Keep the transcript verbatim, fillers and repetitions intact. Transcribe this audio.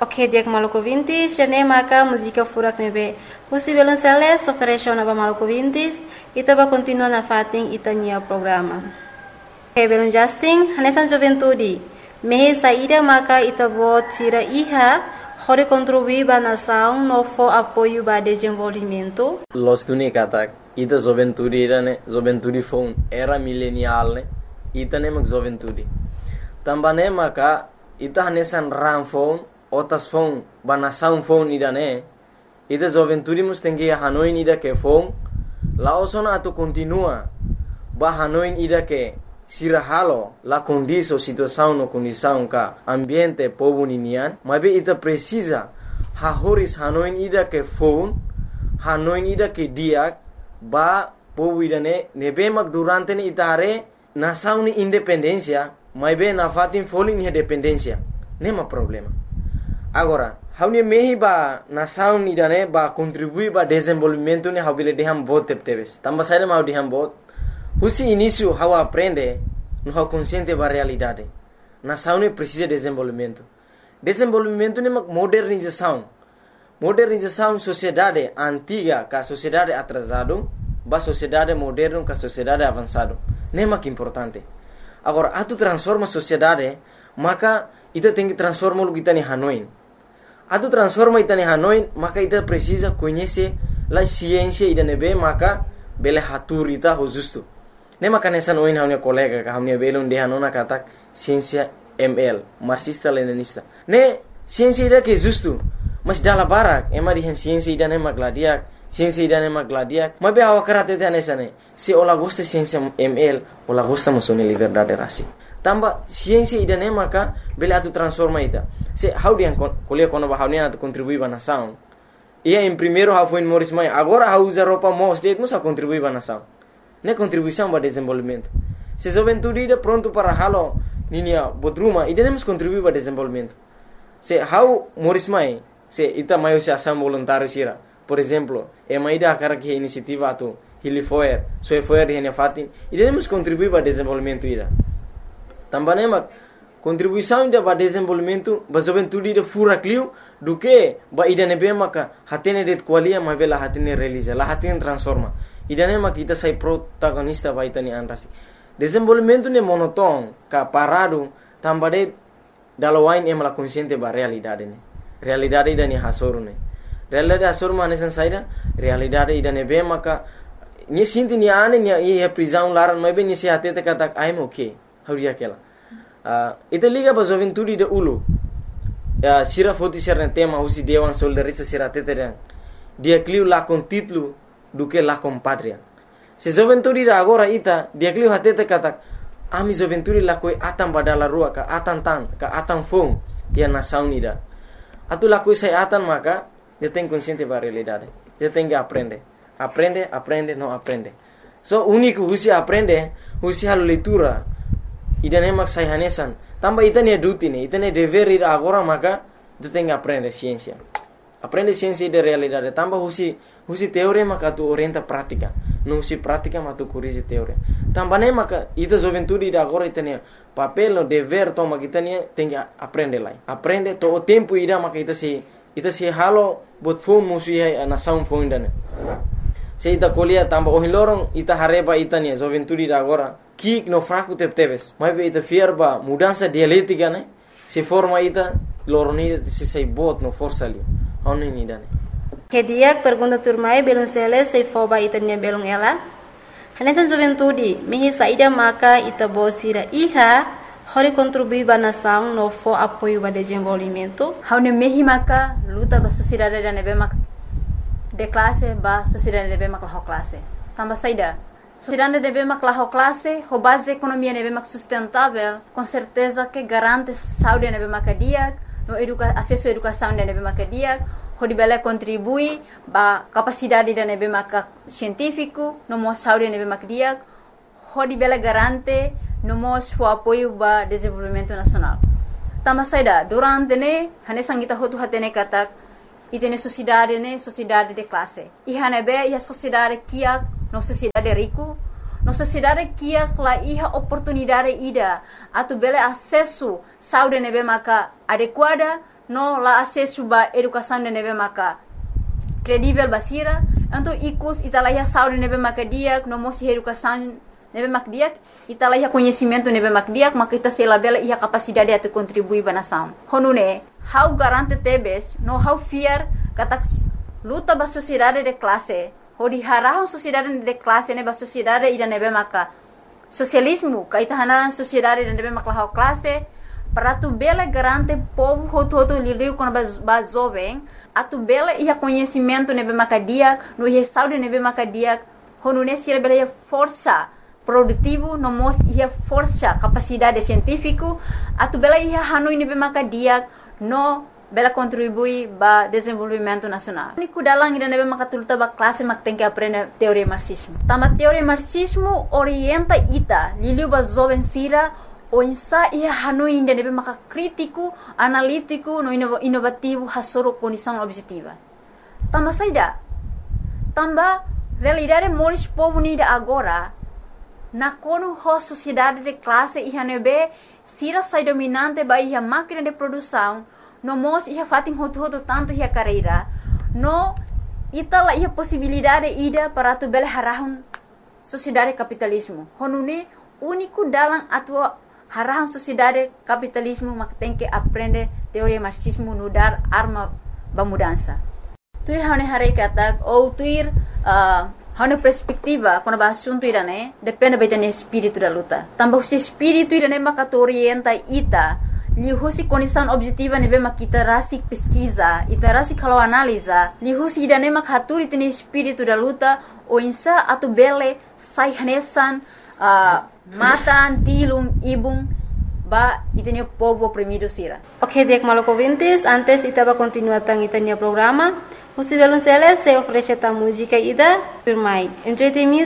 Ok, dia Maluku Vintis, jane maka música furak nebe. Husi belonceles ofereceu na Maluku Vintis, ita ba continua na fating ita nia programa. Ok, belon Justin, hanesan juventude. Mehe saída maka ita bo tira iha, hore contribuir ba nação no fo apoio ba desenvolvimento. Los tuni katak, ita juventude ira ne, juventude phone era millennial ne, ita ne mak juventude. Tambane maka ita hanesan ram phone, otas phone ba nação phone ida ne, ita juventude mus tengi Hanoi ida ke phone, laosona atu continua ba Hanoi ida ke sirahalo la condição situação no condição ka ambiente povo ninian, mas ita precisa ha horis Hanoi ida ke phone, Hanoi ida ke diak ba povo ida ne nebe mak durante ni ita hare nação ni independência, mas be na fatin foling ni dependência, nema problema. Agora, hauni mehi ba nação ida ne ba contribuir ba desenvolvimento ni habile deham bot tepteves. Tamba saída mau deham bot. Husi início how aprende no how consciente ba realidade. Nação ne precisa de desenvolvimento. Desenvolvimento ne mak modernização. Modernização sociedade antiga ka sociedade atrasado, ba sociedade moderno ka sociedade avançado. Ne mak importante. Agora, atu transforma sociedade, maka ita tem que transformar o kita ni Hanoi. Atu transforma ita ni Hanoi, maka ita precisa conhecer la ciência ida nebe, maka bele hatur ita ho justo. Ne maka nessa noin haunia colega ka haunia belon de hanona katak ciência M L, marxista leninista. Ne ciência ida que justo, mas dala barak, ema di ciência ida ne magladiak, ciência ida ne magladiak. Mas be awa karate te nessa ne. Se ola gosta ciência M L, ola gosta musone liberdade rasi. Tamba ciência ida ne maka bele atu transforma ita. Se how dia kuliah kono ba haunia atu contribui ba nação. Ia em primeiro ha foi em Morris Mai, agora ha usa roupa mos de musa contribui ba nação. Ne contribuição ba desenvolvimento. Se juventude ida pronto para halo ninia bodruma, ida nemos contribui ba desenvolvimento. Se how Morris Mai, se ita maio se ação voluntário sira. Por exemplo, e mai da cara que iniciativa atu Hilifoer, so foer de fatin, ida nemos contribui ba desenvolvimento ida. Também mak contribuição ida ba desenvolvimento ba juventude ida fura clio do que ba ida nebe maka hatene det qualia ma bela hatene realiza la hatene transforma ida ne maka ita sai protagonista ba ita ni anrasi desenvolvimento ne monoton ka parado tambade dalawain em la consciente ba realidade ne realidade ida ni hasoru ne realidade hasoru ma nesan saida realidade ida nebe maka ni sinti ni ane ni e prisão laran ma be ni se hatete katak I'm okay hauria kela uh, ita liga ba juventude de ulu uh, sira foti sira tema usi dewan soldarista sira teteren dia clio la con título do que la com patria se juventude da agora ita dia clio hatete kata ami juventude la koi atam badala rua ka atan tan ka atam fong dia nação nida atu la koi sai atan maka dia tem consciente ba realidade dia tem que aprender aprende aprende não aprende so único usi aprende usi halo leitura ida ne mak sai hanesan tamba ita ne duty ne ita ne dever ida agora maka tu tem que aprender ciência aprende ciência de realidade tamba husi husi teoria maka tu orienta prática não husi prática mas tu corrige teoria tamba ne maka ita juventude ida agora ita ne papel no dever toma kita ne tem que aprender lá aprende to o tempo ida maka ita se ita se halo bot phone musi a nação phone dane se ita colia tamba o hilorong ita hareba ita ne juventude ida agora kik no fraco tepteves mas be ita fierba mudança dialética né se forma ita loroni se sai bot no força ali oni ni dane Que dia pergunta turmai belum sele se foba ita nia belum ela hanesan juventude mehi saída maka ita bosira iha hori contribuir ba nação no fo apoio ba desenvolvimento haune mehi maka luta ba sociedade da nebe mak de classe ba sociedade nebe mak la classe tamba saída sociedade nebe mak la classe ho base economia nebe mak sustentável com certeza que garante saúde nebe mak dia no educa acesso à educação nebe mak dia ho dibele contribui ba capacidade da nebe mak científico no mo saúde nebe mak dia ho dibele garante no mo o apoio ba desenvolvimento nacional tamba saída durante ne hane sangita hotu hatene katak itene sociedade ne sociedade de classe e hanebe ia sociedade kia no sociedade rico no sociedade kia la iha oportunidade ida atu bele acesso saúde nebe maka adequada no la acesso ba educação de nebe maka credível basira, então icus italaya saúde nebe maka diak, no mosi educação nebe mak diak, italaya conhecimento nebe mak diak, maka ita se labela ia capacidade de contribuir ba nação. Honune, how garante tebes, no how fear kata luta ba sociedade de classe, ho di harahon sociedade de classe ne ba sociedade ida nebe maka socialismo, kaita hanaran sociedade de nebe mak la classe, para tu bela garante povo hototo lidiu com ba jovem, a tu bela ia conhecimento nebe maka diak, no ia saúde nebe maka diak, honune sira bela ia força produtivo, no mos ia força capacidade científico, a tu bela ia hanui nebe maka diak, no bela contribui ba desenvolvimento nacional. Ni kudalang ida nebe maka tuluta ba classe mak tem que aprender teoria marxismo. Tama teoria marxismo orienta ita liliu ba jovem sira o insa ia hanui ida nebe maka crítico, analítico, no inovativo hasoro condição objetiva. Tama saida. Tamba realidade moris povo nida agora na kono ho sociedade de classe ia nebe sira sai dominante ba ia máquina de produção, no mos ia fatin hoto tanto ia carreira, no itala ia possibilidade ida para tu bela harahun sociedade capitalismo. Honune único dalam atua harahun sociedade capitalismo mak tem que aprender teoria marxismo no dar arma ba mudança. Tuir hane hare katak ou tuir uh, hane perspectiva quando ba assunto irane depende ba tene espírito da luta. Tambah se espírito irane maka orienta ita lihusi condição objetiva nebe makita rasik pesquisa, ita rasik kalau analisa, lihusi idane mak haturi tene espírito da luta o insa atu bele sai hanesan uh, matan tilum ibung ba itene povo oprimido sira. Ok, dek maluco ouvintes, antes itaba continuar tang itania programa. Musivelunceles se oferece ta música ida, firmai. Enjoy the music.